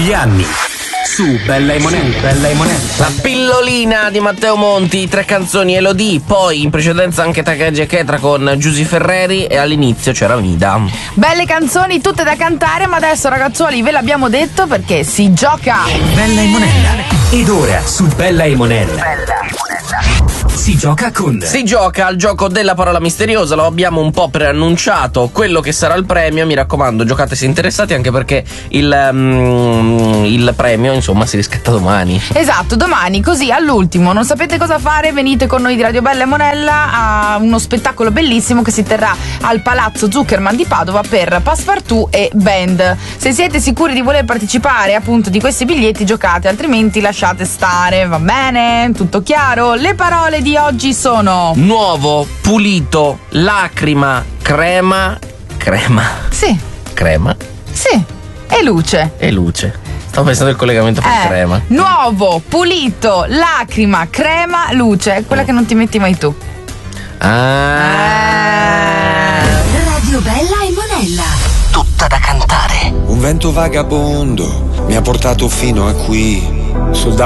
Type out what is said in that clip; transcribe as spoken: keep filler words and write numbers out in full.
gli anni. Su Bella e Monella, Bella e Monella. La pillolina di Matteo Monti, tre canzoni Elodie, poi in precedenza anche Takagi e Ketra con Giusy Ferreri e all'inizio c'era Mida. Belle canzoni, tutte da cantare, ma adesso ragazzuoli ve l'abbiamo detto perché si gioca. Bella e Monella. Ed ora su Bella e Monella. Bella e Monella. Si gioca con. Si gioca al gioco della parola misteriosa, lo abbiamo un po' preannunciato, quello che sarà il premio, mi raccomando, giocate se interessati, anche perché il, um, il premio insomma si riscatta domani. Esatto, domani, così all'ultimo non sapete cosa fare, venite con noi di Radio Bella e Monella a uno spettacolo bellissimo che si terrà al Palazzo Zuckerman di Padova per Passepartout e Band. Se siete sicuri di voler partecipare appunto di questi biglietti giocate, altrimenti lasciate stare, va bene? Tutto chiaro? Le parole di oggi sono nuovo, pulito, lacrima, crema, crema. Sì. Crema. Sì. E luce. E luce. Stavo pensando al collegamento per eh, crema. Nuovo, pulito, lacrima, crema, luce. È quella che non ti metti mai tu. Ah. Radio Bella e Monella. Tutta da cantare. Un vento vagabondo mi ha portato fino a qui. Sul